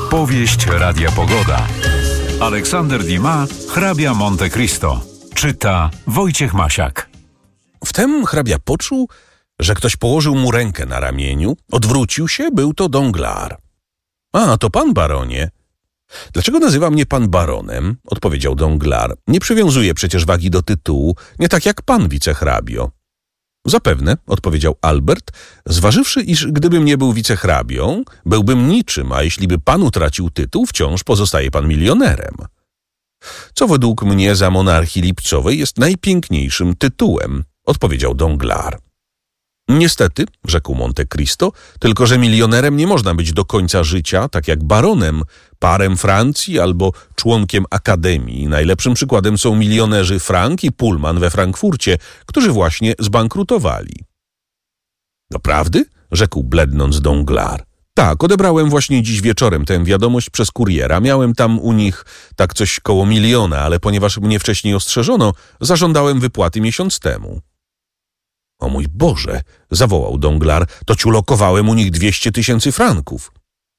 Powieść Radia Pogoda. Aleksander Dumas, hrabia Monte Cristo. Czyta Wojciech Masiak. Wtem hrabia poczuł, że ktoś położył mu rękę na ramieniu, odwrócił się, był to Danglars. A, to pan, baronie. Dlaczego nazywa mnie pan baronem? Odpowiedział Danglars. Nie przywiązuję przecież wagi do tytułu, nie tak jak pan, wicehrabio. Zapewne, odpowiedział Albert, zważywszy, iż gdybym nie był wicehrabią, byłbym niczym, a jeśli by pan utracił tytuł, wciąż pozostaje pan milionerem. Co według mnie za monarchii lipcowej jest najpiękniejszym tytułem, odpowiedział Danglars. Niestety, rzekł Monte Cristo, tylko że milionerem nie można być do końca życia, tak jak baronem, parem Francji albo członkiem Akademii. Najlepszym przykładem są milionerzy Frank i Pullman we Frankfurcie, którzy właśnie zbankrutowali. Doprawdy? Rzekł blednąc Danglars. Tak, odebrałem właśnie dziś wieczorem tę wiadomość przez kuriera. Miałem tam u nich tak coś koło 1 miliona, ale ponieważ mnie wcześniej ostrzeżono, zażądałem wypłaty miesiąc temu. O mój Boże, zawołał Danglars, to ci ulokowałem u nich 200 000 franków.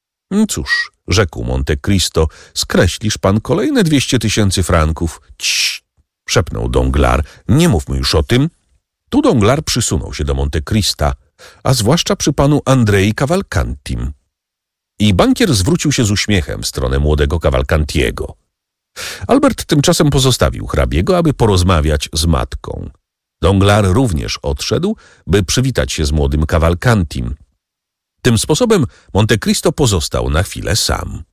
Cóż, rzekł Monte Cristo, skreślisz pan kolejne 200 000 franków. Cii, szepnął Danglars, nie mówmy już o tym. Tu Danglars przysunął się do Monte Crista, a zwłaszcza przy panu Andrei Cavalcantim. I bankier zwrócił się z uśmiechem w stronę młodego Cavalcantiego. Albert tymczasem pozostawił hrabiego, aby porozmawiać z matką. Danglars również odszedł, by przywitać się z młodym Cavalcantim. Tym sposobem Monte Cristo pozostał na chwilę sam.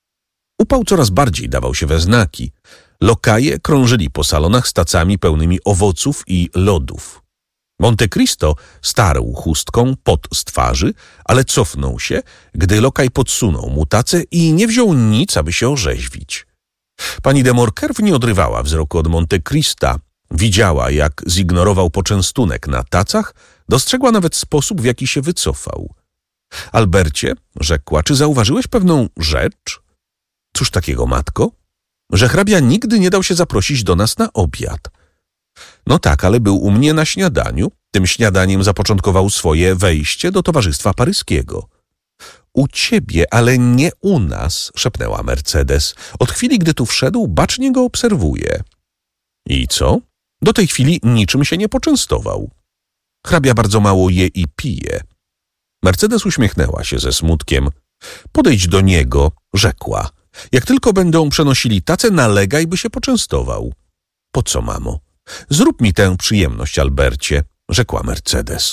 Upał coraz bardziej dawał się we znaki. Lokaje krążyli po salonach z tacami pełnymi owoców i lodów. Monte Cristo starł chustką pot z twarzy, ale cofnął się, gdy lokaj podsunął mu tacę i nie wziął nic, aby się orzeźwić. Pani de Morcerf nie odrywała wzroku od Monte Crista. Widziała, jak zignorował poczęstunek na tacach, dostrzegła nawet sposób, w jaki się wycofał. Albercie, rzekła, czy zauważyłeś pewną rzecz? Cóż takiego, matko? Że hrabia nigdy nie dał się zaprosić do nas na obiad. No tak, ale był u mnie na śniadaniu. Tym śniadaniem zapoczątkował swoje wejście do towarzystwa paryskiego. U ciebie, ale nie u nas, szepnęła Mercedes. Od chwili, gdy tu wszedł, bacznie go obserwuję. I co? Do tej chwili niczym się nie poczęstował. Hrabia bardzo mało je i pije. Mercedes uśmiechnęła się ze smutkiem. Podejdź do niego, rzekła. Jak tylko będą przenosili tacę, nalegaj, by się poczęstował. Po co, mamo? Zrób mi tę przyjemność, Albercie, rzekła Mercedes.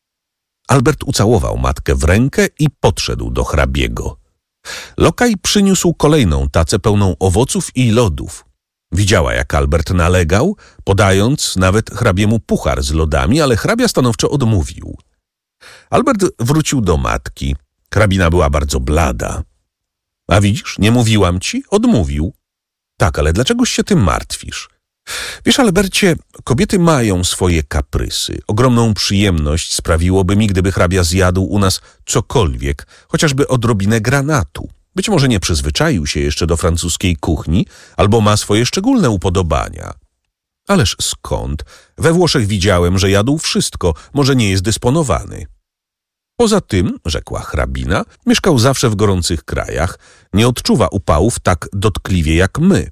Albert ucałował matkę w rękę i podszedł do hrabiego. Lokaj przyniósł kolejną tacę pełną owoców i lodów. Widziała, jak Albert nalegał, podając nawet hrabiemu puchar z lodami, ale hrabia stanowczo odmówił. Albert wrócił do matki. Hrabina była bardzo blada. A widzisz, nie mówiłam ci? Odmówił. Tak, ale dlaczegoś się tym martwisz? Wiesz, Albercie, kobiety mają swoje kaprysy. Ogromną przyjemność sprawiłoby mi, gdyby hrabia zjadł u nas cokolwiek, chociażby odrobinę granatu. Być może nie przyzwyczaił się jeszcze do francuskiej kuchni, albo ma swoje szczególne upodobania. Ależ skąd? We Włoszech widziałem, że jadł wszystko, może nie jest dysponowany. Poza tym, rzekła hrabina, mieszkał zawsze w gorących krajach, nie odczuwa upałów tak dotkliwie jak my.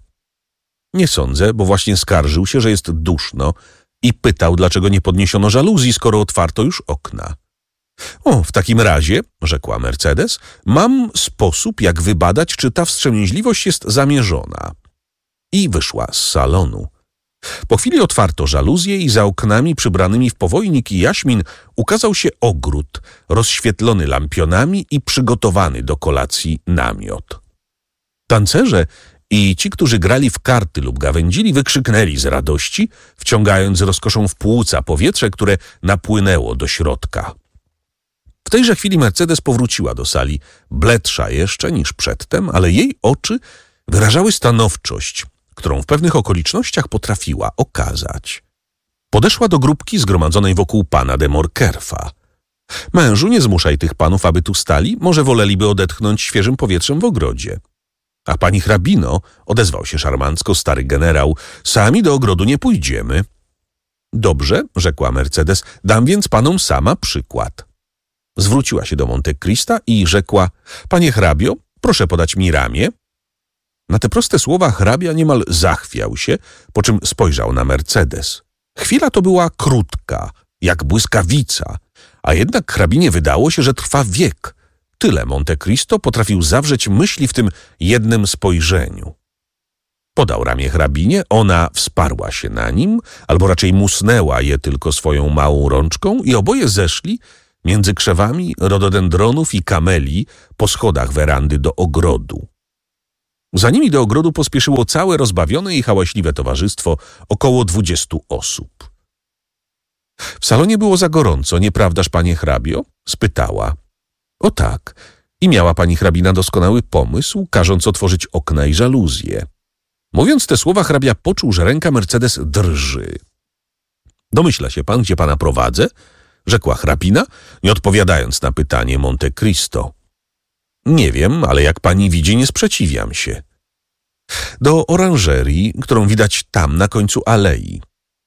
Nie sądzę, bo właśnie skarżył się, że jest duszno i pytał, dlaczego nie podniesiono żaluzji, skoro otwarto już okna. O, w takim razie, rzekła Mercedes, mam sposób, jak wybadać, czy ta wstrzemięźliwość jest zamierzona. I wyszła z salonu. Po chwili otwarto żaluzję i za oknami przybranymi w powojnik i jaśmin ukazał się ogród, rozświetlony lampionami i przygotowany do kolacji namiot. Tancerze i ci, którzy grali w karty lub gawędzili, wykrzyknęli z radości, wciągając rozkoszą w płuca powietrze, które napłynęło do środka. W tejże chwili Mercedes powróciła do sali, bledsza jeszcze niż przedtem, ale jej oczy wyrażały stanowczość, którą w pewnych okolicznościach potrafiła okazać. Podeszła do grupki zgromadzonej wokół pana de Morcerfa. Mężu, nie zmuszaj tych panów, aby tu stali, może woleliby odetchnąć świeżym powietrzem w ogrodzie. A pani hrabino, odezwał się szarmancko stary generał, sami do ogrodu nie pójdziemy. Dobrze, rzekła Mercedes, dam więc panom sama przykład. Zwróciła się do Monte Crista i rzekła: panie hrabio, Proszę podać mi ramię. Na te proste słowa hrabia niemal zachwiał się, po czym spojrzał na Mercedes. Chwila to była krótka, jak błyskawica, a jednak hrabinie wydało się, że trwa wiek. Tyle Monte Cristo potrafił zawrzeć myśli w tym jednym spojrzeniu. Podał ramię hrabinie, ona wsparła się na nim, albo raczej musnęła je tylko swoją małą rączką i oboje zeszli między krzewami rododendronów i kamelii po schodach werandy do ogrodu. Za nimi do ogrodu pospieszyło całe rozbawione i hałaśliwe towarzystwo, około 20 osób. W salonie było za gorąco, nieprawdaż, panie hrabio? Spytała. O tak. I miała pani hrabina doskonały pomysł, każąc otworzyć okna i żaluzje. Mówiąc te słowa, hrabia poczuł, że ręka Mercedes drży. Domyśla się pan, gdzie pana prowadzę? Rzekła hrabina, nie odpowiadając na pytanie Monte Cristo. Nie wiem, ale jak pani widzi, nie sprzeciwiam się. Do oranżerii, którą widać tam na końcu alei.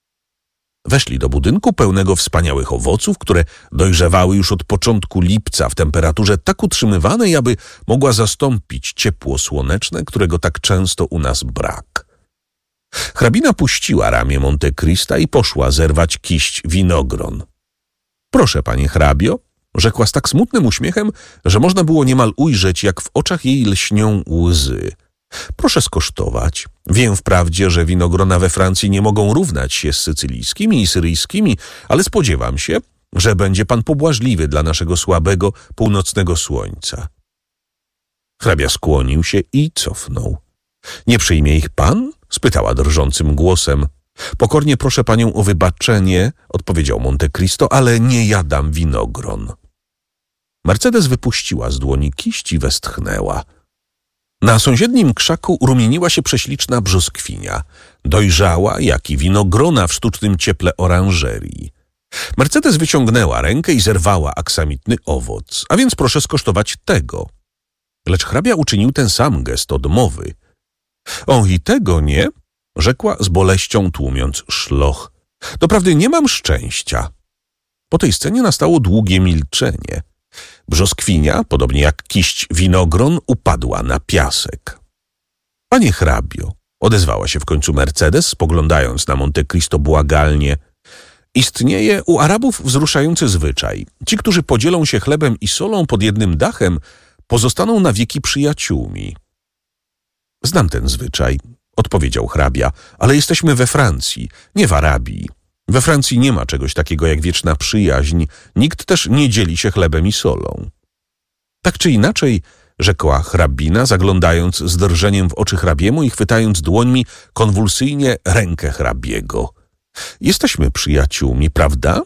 Weszli do budynku pełnego wspaniałych owoców, które dojrzewały już od początku lipca w temperaturze tak utrzymywanej, aby mogła zastąpić ciepło słoneczne, którego tak często u nas brak. Hrabina puściła ramię Monte Crista i poszła zerwać kiść winogron. Proszę, panie hrabio, rzekła z tak smutnym uśmiechem, że można było niemal ujrzeć, jak w oczach jej lśnią łzy. Proszę skosztować. Wiem wprawdzie, że winogrona we Francji nie mogą równać się z sycylijskimi i syryjskimi, ale spodziewam się, że będzie pan pobłażliwy dla naszego słabego, północnego słońca. Hrabia skłonił się i cofnął. Nie przyjmie ich pan? Spytała drżącym głosem. Pokornie proszę panią o wybaczenie, odpowiedział Monte Cristo, ale nie jadam winogron. Mercedes wypuściła z dłoni kiść i westchnęła. Na sąsiednim krzaku rumieniła się prześliczna brzoskwinia, dojrzała jak i winogrona w sztucznym cieple oranżerii. Mercedes wyciągnęła rękę i zerwała aksamitny owoc, a więc proszę skosztować tego. Lecz hrabia uczynił ten sam gest odmowy. O, i tego nie, rzekła z boleścią tłumiąc szloch. Doprawdy nie mam szczęścia. Po tej scenie nastało długie milczenie. Brzoskwinia, podobnie jak kiść winogron, upadła na piasek. Panie hrabio, odezwała się w końcu Mercedes, spoglądając na Monte Cristo błagalnie. Istnieje u Arabów wzruszający zwyczaj. Ci, którzy podzielą się chlebem i solą pod jednym dachem, pozostaną na wieki przyjaciółmi. Znam ten zwyczaj, odpowiedział hrabia, ale jesteśmy we Francji, nie w Arabii. We Francji nie ma czegoś takiego jak wieczna przyjaźń, nikt też nie dzieli się chlebem i solą. Tak czy inaczej, rzekła hrabina, zaglądając z drżeniem w oczy hrabiemu i chwytając dłońmi konwulsyjnie rękę hrabiego. Jesteśmy przyjaciółmi, prawda?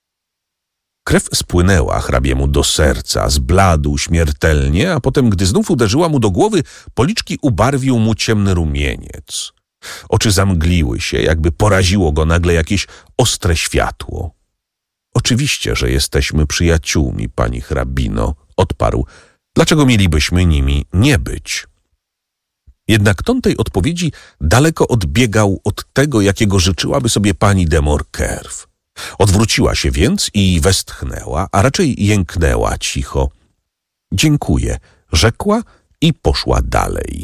Krew spłynęła hrabiemu do serca, zbladł śmiertelnie, a potem, gdy znów uderzyła mu do głowy, policzki ubarwił mu ciemny rumieniec. Oczy zamgliły się, jakby poraziło go nagle jakieś ostre światło. Oczywiście, że jesteśmy przyjaciółmi, pani hrabino, odparł. Dlaczego mielibyśmy nimi nie być? Jednak ton tej odpowiedzi daleko odbiegał od tego, jakiego życzyłaby sobie pani de Morcerf. Odwróciła się więc i westchnęła, a raczej jęknęła cicho. Dziękuję, rzekła i poszła dalej.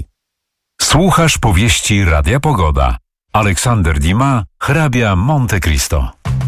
Słuchasz powieści Radia Pogoda. Aleksander Dumas, hrabia Monte Cristo.